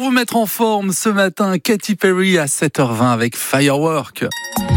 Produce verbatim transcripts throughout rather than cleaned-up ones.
vous mettre en forme ce matin, Katy Perry à sept heures vingt avec Firework.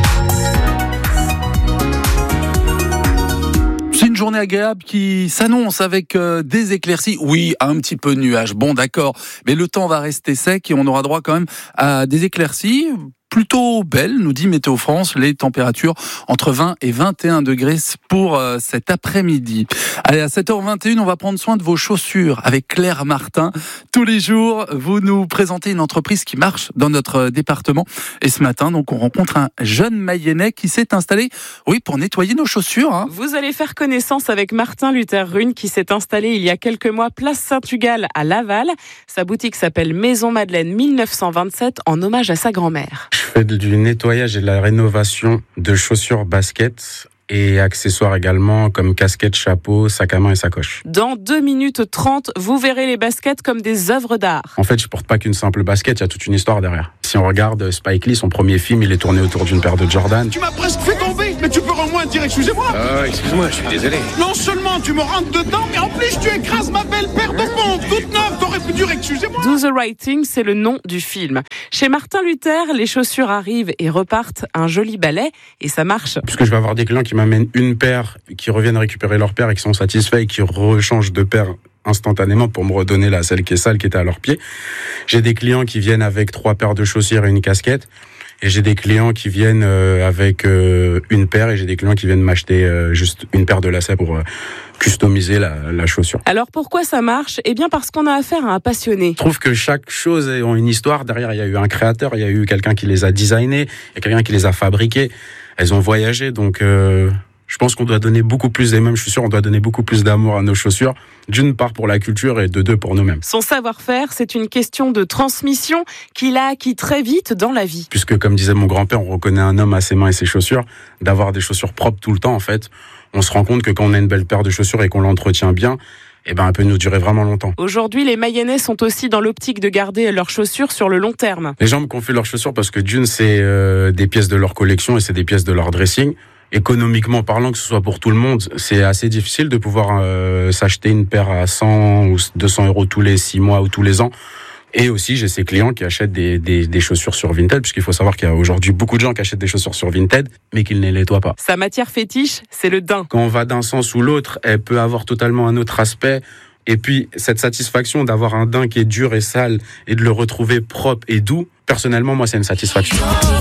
C'est une journée agréable qui s'annonce avec euh, des éclaircies. Oui, un petit peu de nuages, bon d'accord, mais le temps va rester sec et on aura droit quand même à des éclaircies plutôt belles, nous dit Météo France. Les températures entre vingt et vingt et un degrés pour euh, cet après-midi. Allez, à sept heures vingt et une, on va prendre soin de vos chaussures avec Claire Martin. Tous les jours, vous nous présentez une entreprise qui marche dans notre département. Et ce matin, donc, on rencontre un jeune Mayennais qui s'est installé, oui, pour nettoyer nos chaussures. Hein. Vous allez faire connaissance avec Martin Luther Rune qui s'est installé il y a quelques mois place Saint-Tugal à Laval. Sa boutique s'appelle Maison Madeleine mille neuf cent vingt-sept en hommage à sa grand-mère. Je fais du nettoyage et de la rénovation de chaussures, baskets et accessoires également comme casquette, chapeau, sac à main et sacoche. Dans deux minutes trente, vous verrez les baskets comme des œuvres d'art. En fait, je porte pas qu'une simple basket, il y a toute une histoire derrière. Si on regarde Spike Lee, son premier film, il est tourné autour d'une paire de Jordan. Tu m'as presque fait tomber, mais tu peux au moins dire excusez-moi. Ah, excuse-moi, je suis désolé. Non seulement tu me rentres dedans, mais en plus tu écrases ma belle paire de pompes, toute neuve, t'aurais pu dire excusez-moi. Do the Right Thing, c'est le nom du film. Chez Martin Luther, les chaussures arrivent et repartent un joli balai, et ça marche. Puisque je vais avoir des clients qui m'amènent une paire, qui reviennent récupérer leur paire et qui sont satisfaits et qui rechangent de paire instantanément pour me redonner la celle qui est sale qui était à leurs pieds. J'ai des clients qui viennent avec trois paires de chaussures et une casquette. Et j'ai des clients qui viennent euh, avec euh, une paire et j'ai des clients qui viennent m'acheter euh, juste une paire de lacets pour euh, customiser la, la chaussure. Alors pourquoi ça marche ? Eh bien parce qu'on a affaire à un passionné. Je trouve que chaque chose a une histoire. Derrière, il y a eu un créateur, il y a eu quelqu'un qui les a designés, il y a quelqu'un qui les a fabriqués. Elles ont voyagé, donc... Euh Je pense qu'on doit donner beaucoup plus, et même je suis sûr, on doit donner beaucoup plus d'amour à nos chaussures, d'une part pour la culture et de deux pour nous-mêmes. Son savoir-faire, c'est une question de transmission qu'il a acquis très vite dans la vie. Puisque, comme disait mon grand-père, on reconnaît un homme à ses mains et ses chaussures, d'avoir des chaussures propres tout le temps, en fait. On se rend compte que quand on a une belle paire de chaussures et qu'on l'entretient bien, eh ben, elle peut nous durer vraiment longtemps. Aujourd'hui, les Mayennais sont aussi dans l'optique de garder leurs chaussures sur le long terme. Les gens me confient leurs chaussures parce que d'une, c'est euh, des pièces de leur collection et c'est des pièces de leur dressing. Économiquement parlant, que ce soit pour tout le monde, c'est assez difficile de pouvoir euh, s'acheter une paire à cent ou deux cents euros tous les six mois ou tous les ans. Et aussi, j'ai ces clients qui achètent des, des, des chaussures sur Vinted, puisqu'il faut savoir qu'il y a aujourd'hui beaucoup de gens qui achètent des chaussures sur Vinted, mais qu'ils ne les nettoient pas. Sa matière fétiche, c'est le daim. Quand on va d'un sens ou l'autre, elle peut avoir totalement un autre aspect. Et puis, cette satisfaction d'avoir un daim qui est dur et sale et de le retrouver propre et doux, personnellement, moi, c'est une satisfaction.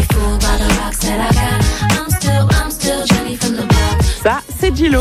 Ça, c'est Gillo.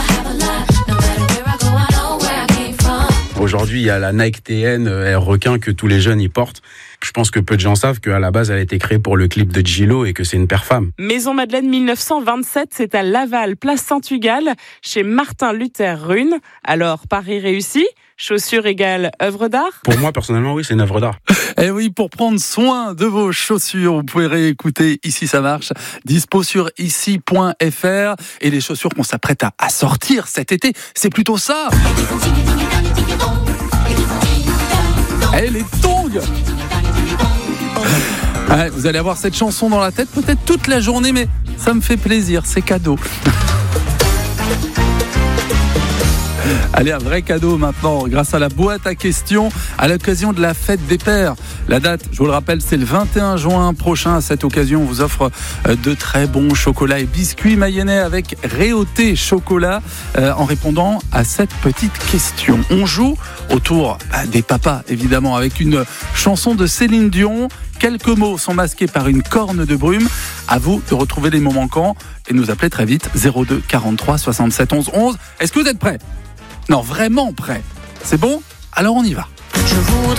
Aujourd'hui, il y a la Nike T N Air Requin que tous les jeunes y portent. Je pense que peu de gens savent qu'à la base, elle a été créée pour le clip de Gillo et que c'est une paire femme. Maison Madeleine mille neuf cent vingt-sept, c'est à Laval, place Saint-Tugal, chez Martin Luther Rune. Alors, pari réussi ? Chaussures égale œuvre d'art ? Pour moi, personnellement, oui, c'est une œuvre d'art. Eh oui, pour prendre soin de vos chaussures, vous pouvez réécouter Ici ça marche, dispo sur ici point f r. Et les chaussures qu'on s'apprête à, à sortir cet été, c'est plutôt ça. Eh, les tongs. Ouais, vous allez avoir cette chanson dans la tête peut-être toute la journée, mais ça me fait plaisir, c'est cadeau. Allez, un vrai cadeau maintenant, grâce à la boîte à questions, à l'occasion de la fête des pères. La date, je vous le rappelle, c'est le vingt et un juin prochain. À cette occasion, on vous offre de très bons chocolats et biscuits mayennais avec Réauté chocolat euh, en répondant à cette petite question. On joue autour bah, des papas, évidemment, avec une chanson de Céline Dion. Quelques mots sont masqués par une corne de brume. À vous de retrouver les mots manquants et nous appeler très vite zéro deux quarante-trois soixante-sept onze onze. Est-ce que vous êtes prêts ? Non, vraiment prêts. C'est bon ? Alors on y va.